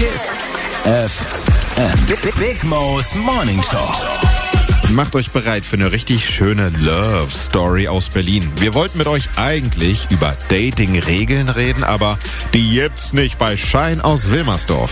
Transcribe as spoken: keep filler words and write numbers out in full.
Kiss F M. Big, Big Mo's Morning Show. Macht euch bereit für eine richtig schöne Love Story aus Berlin. Wir wollten mit euch eigentlich über Dating-Regeln reden, aber die gibt's nicht bei Schein aus Wilmersdorf.